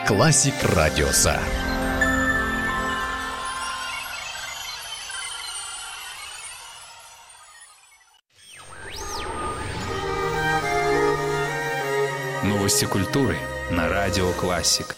Классик радиосы. Новости культуры на Радио Классик.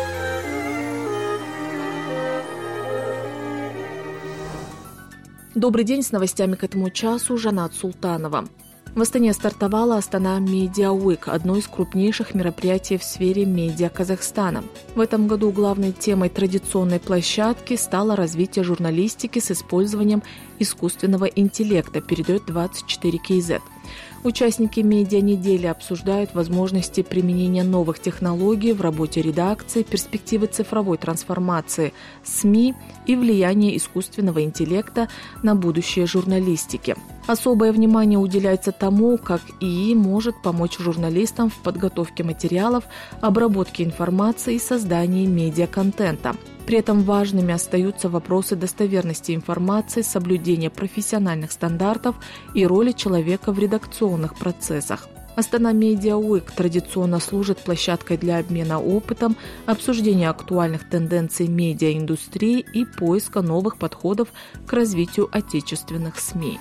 Добрый день, с новостями к этому часу Жанат Султанова. В Астане стартовала Астана Media Week, одно из крупнейших мероприятий в сфере медиа Казахстана. В этом году главной темой традиционной площадки стало развитие журналистики с использованием искусственного интеллекта, передает 24KZ. Участники медиа-недели обсуждают возможности применения новых технологий в работе редакции, перспективы цифровой трансформации СМИ и влияние искусственного интеллекта на будущее журналистики. Особое внимание уделяется тому, как ИИ может помочь журналистам в подготовке материалов, обработке информации и создании медиа-контента. При этом важными остаются вопросы достоверности информации, соблюдения профессиональных стандартов и роли человека в редакционных процессах. Астана Media Week традиционно служит площадкой для обмена опытом, обсуждения актуальных тенденций медиаиндустрии и поиска новых подходов к развитию отечественных СМИ.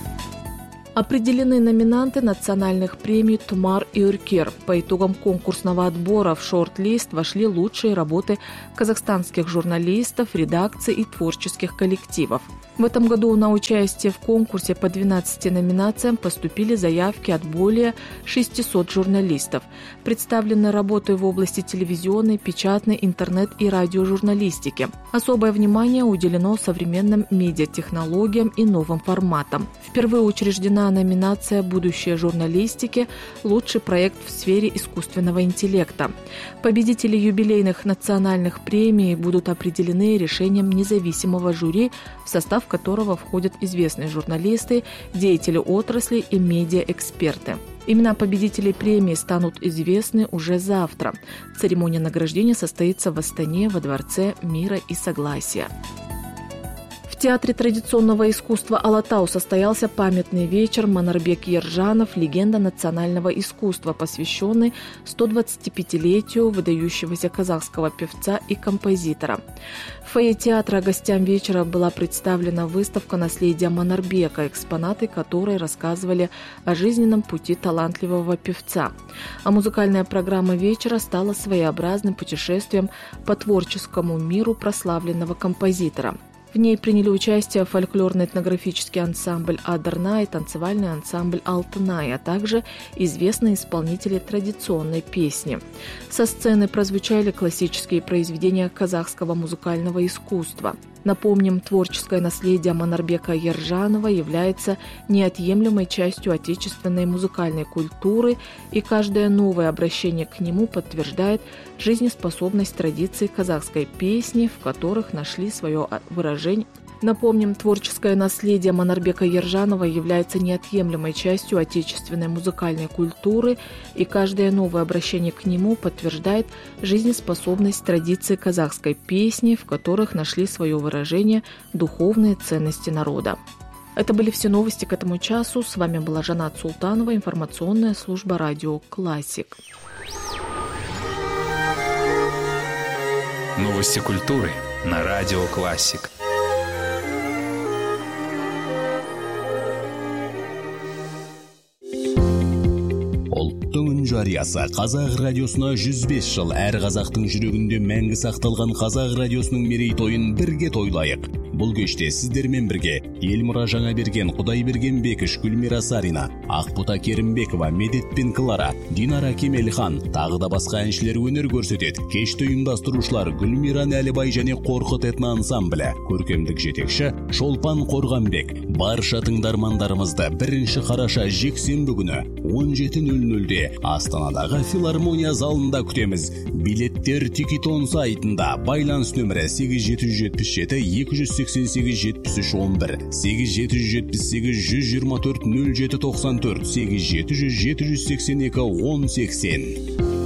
Определены номинанты национальных премий «Тумар» и «Үркер». По итогам конкурсного отбора в шорт-лист вошли лучшие работы казахстанских журналистов, редакций и творческих коллективов. В этом году на участие в конкурсе по 12 номинациям поступили заявки от более 600 журналистов. Представлены работы в области телевизионной, печатной, интернет и радиожурналистики. Особое внимание уделено современным медиатехнологиям и новым форматам. Впервые учреждена номинация «Будущее журналистики. Лучший проект в сфере искусственного интеллекта». Победители юбилейных национальных премий будут определены решением независимого жюри, в состав которого входят известные журналисты, деятели отрасли и медиаэксперты. Имена победителей премии станут известны уже завтра. Церемония награждения состоится в Астане во Дворце мира и согласия. В Театре традиционного искусства «Алатау» состоялся памятный вечер «Манарбек Ержанов. Легенда национального искусства», посвященный 125-летию выдающегося казахского певца и композитора. В фойе театра гостям вечера была представлена выставка наследия Манарбека, экспонаты которой рассказывали о жизненном пути талантливого певца. А музыкальная программа вечера стала своеобразным путешествием по творческому миру прославленного композитора. В ней приняли участие фольклорно-этнографический ансамбль «Адырна» и танцевальный ансамбль «Алтынай», а также известные исполнители традиционной песни. Со сцены прозвучали классические произведения казахского музыкального искусства. Напомним, творческое наследие Манарбека Ержанова является неотъемлемой частью отечественной музыкальной культуры, и каждое новое обращение к нему подтверждает жизнеспособность традиций казахской песни, в которых нашли свое выражение. Напомним, творческое наследие Манарбека Ержанова является неотъемлемой частью отечественной музыкальной культуры, и каждое новое обращение к нему подтверждает жизнеспособность традиций казахской песни, в которых нашли свое выражение духовные ценности народа. Это были все новости к этому часу. С вами была Жанат Султанова, информационная служба Радио Классик. Новости культуры на Радио Классик. Ұлттың үн жариясы Қазақ радиосына 105 жыл, әр қазақтың жүрегінде мәңгі сақталған Қазақ радиосының мерейтойын бірге тойлайық. Бұл кеште сіздермен бірге Елмұра Жаңаберген, Құдайбергенбекіш, Гүлмира Сарина, Ақбота Керімбекова, Медетпен Клара, Динара Кемелхан, тағы да басқа әншілер өнер көрсетеді. Кешті ұйымдастырушылар Гүлмира Нәлібай және Қорқыт этно ансамблі, көркемдік жетекші Шолпан Қорғанбек. Барша тыңдармандарымызды 1 қараша жексенбі күні 17:00-де Астанадағы филармония залында күтеміз. Билеттер Тикетон сайтында. Байланыс нөмірі 8777 288 7311, 8778 124 0794, 8700 782 1080.